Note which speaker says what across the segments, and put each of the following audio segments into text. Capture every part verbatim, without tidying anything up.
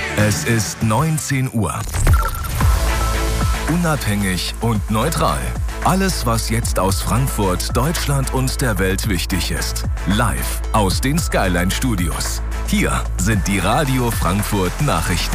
Speaker 1: Es ist neunzehn Uhr. Unabhängig und neutral. Alles, was jetzt aus Frankfurt, Deutschland und der Welt wichtig ist. Live aus den Skyline Studios. Hier sind die Radio Frankfurt Nachrichten.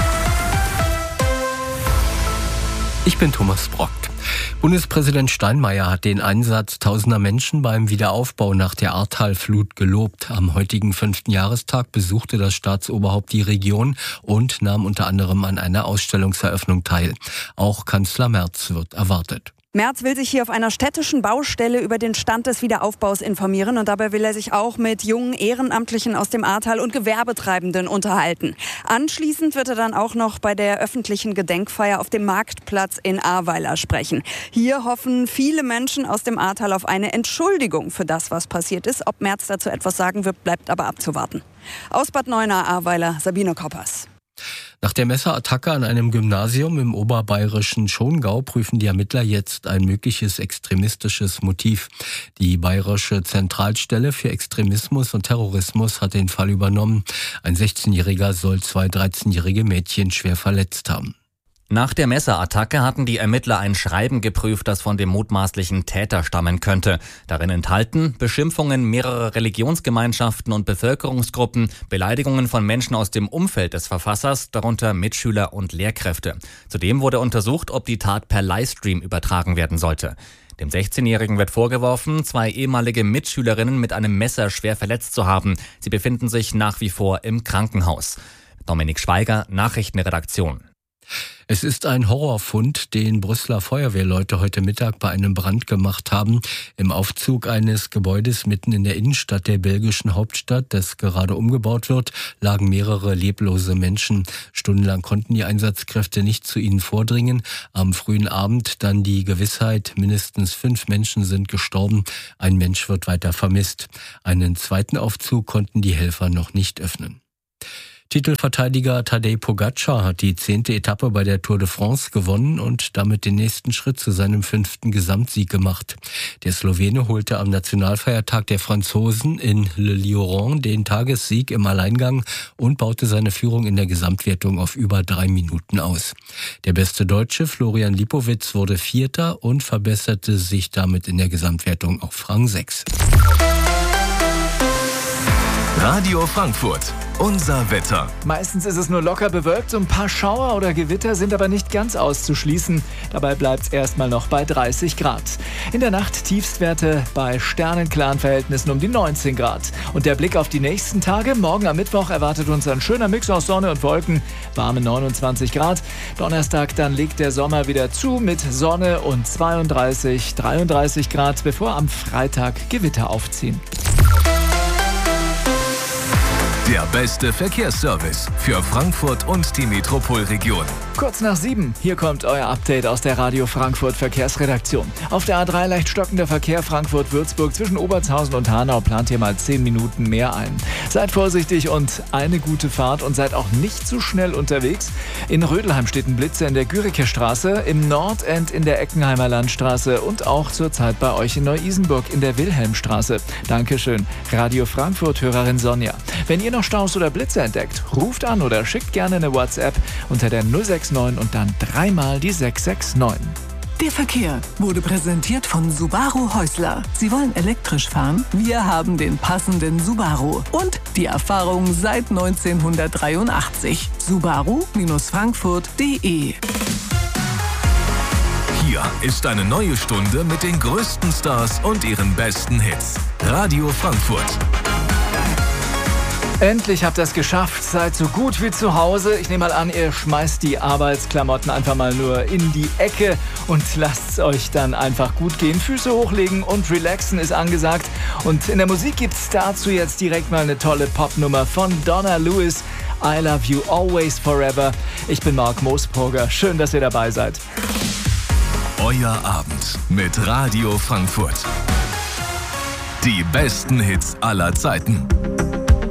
Speaker 2: Ich bin Thomas Brockt. Bundespräsident Steinmeier hat den Einsatz tausender Menschen beim Wiederaufbau nach der Ahrtal-Flut gelobt. Am heutigen fünften Jahrestag besuchte das Staatsoberhaupt die Region und nahm unter anderem an einer Ausstellungseröffnung teil. Auch Kanzler Merz wird erwartet.
Speaker 3: Merz will sich hier auf einer städtischen Baustelle über den Stand des Wiederaufbaus informieren und dabei will er sich auch mit jungen Ehrenamtlichen aus dem Ahrtal und Gewerbetreibenden unterhalten. Anschließend wird er dann auch noch bei der öffentlichen Gedenkfeier auf dem Marktplatz in Ahrweiler sprechen. Hier hoffen viele Menschen aus dem Ahrtal auf eine Entschuldigung für das, was passiert ist. Ob Merz dazu etwas sagen wird, bleibt aber abzuwarten. Aus Bad Neuenahr-Ahrweiler, Sabine Koppers.
Speaker 2: Nach der Messerattacke an einem Gymnasium im oberbayerischen Schongau prüfen die Ermittler jetzt ein mögliches extremistisches Motiv. Die Bayerische Zentralstelle für Extremismus und Terrorismus hat den Fall übernommen. Ein sechzehnjähriger soll zwei dreizehnjährige Mädchen schwer verletzt haben.
Speaker 4: Nach der Messerattacke hatten die Ermittler ein Schreiben geprüft, das von dem mutmaßlichen Täter stammen könnte. Darin enthalten Beschimpfungen mehrerer Religionsgemeinschaften und Bevölkerungsgruppen, Beleidigungen von Menschen aus dem Umfeld des Verfassers, darunter Mitschüler und Lehrkräfte. Zudem wurde untersucht, ob die Tat per Livestream übertragen werden sollte. Dem sechzehnjährigen wird vorgeworfen, zwei ehemalige Mitschülerinnen mit einem Messer schwer verletzt zu haben. Sie befinden sich nach wie vor im Krankenhaus. Dominik Schweiger, Nachrichtenredaktion.
Speaker 2: Es ist ein Horrorfund, den Brüsseler Feuerwehrleute heute Mittag bei einem Brand gemacht haben. Im Aufzug eines Gebäudes mitten in der Innenstadt der belgischen Hauptstadt, das gerade umgebaut wird, lagen mehrere leblose Menschen. Stundenlang konnten die Einsatzkräfte nicht zu ihnen vordringen. Am frühen Abend dann die Gewissheit, mindestens fünf Menschen sind gestorben. Ein Mensch wird weiter vermisst. Einen zweiten Aufzug konnten die Helfer noch nicht öffnen. Titelverteidiger Tadej Pogačar hat die zehnte Etappe bei der Tour de France gewonnen und damit den nächsten Schritt zu seinem fünften Gesamtsieg gemacht. Der Slowene holte am Nationalfeiertag der Franzosen in Le Lioran den Tagessieg im Alleingang und baute seine Führung in der Gesamtwertung auf über drei Minuten aus. Der beste Deutsche Florian Lipowitz wurde Vierter und verbesserte sich damit in der Gesamtwertung auf Rang sechs.
Speaker 1: Radio Frankfurt. Unser Wetter.
Speaker 5: Meistens ist es nur locker bewölkt, so ein paar Schauer oder Gewitter sind aber nicht ganz auszuschließen. Dabei bleibt es erstmal noch bei dreißig Grad. In der Nacht Tiefstwerte bei sternenklaren Verhältnissen um die neunzehn Grad. Und der Blick auf die nächsten Tage. Morgen am Mittwoch erwartet uns ein schöner Mix aus Sonne und Wolken. Warme neunundzwanzig Grad. Donnerstag dann legt der Sommer wieder zu mit Sonne und zweiunddreißig, dreiunddreißig Grad, bevor am Freitag Gewitter aufziehen.
Speaker 1: Der beste Verkehrsservice für Frankfurt und die Metropolregion.
Speaker 5: Kurz nach sieben, hier kommt euer Update aus der Radio Frankfurt Verkehrsredaktion. Auf der A drei leicht stockender Verkehr Frankfurt-Würzburg zwischen Obertshausen und Hanau plant hier mal zehn Minuten mehr ein. Seid vorsichtig und eine gute Fahrt und seid auch nicht zu schnell unterwegs. In Rödelheim steht ein Blitzer in der Güriker Straße, im Nordend in der Eckenheimer Landstraße und auch zurzeit bei euch in Neu-Isenburg in der Wilhelmstraße. Dankeschön, Radio Frankfurt-Hörerin Sonja. Wenn ihr noch Staus oder Blitze entdeckt, ruft an oder schickt gerne eine WhatsApp unter der null sechs neun und dann dreimal die sechs sechs neun.
Speaker 6: Der Verkehr wurde präsentiert von Subaru Häusler. Sie wollen elektrisch fahren? Wir haben den passenden Subaru. Und die Erfahrung seit neunzehnhundertdreiundachtzig. Subaru Frankfurt punkt de.
Speaker 1: Hier ist eine neue Stunde mit den größten Stars und ihren besten Hits. Radio Frankfurt.
Speaker 5: Endlich habt ihr es geschafft, seid so gut wie zu Hause. Ich nehme mal an, ihr schmeißt die Arbeitsklamotten einfach mal nur in die Ecke und lasst es euch dann einfach gut gehen. Füße hochlegen und relaxen ist angesagt. Und in der Musik gibt es dazu jetzt direkt mal eine tolle Popnummer von Donna Lewis. I Love You Always Forever. Ich bin Marc Moosbrugger. Schön, dass ihr dabei seid.
Speaker 1: Euer Abend mit Radio Frankfurt. Die besten Hits aller Zeiten.